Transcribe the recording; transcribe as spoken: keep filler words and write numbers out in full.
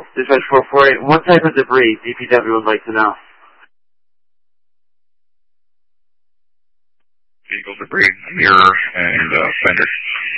Dispatch four four eight, what type of debris D P W would like to know? Vehicle debris, mirror, and uh, fender.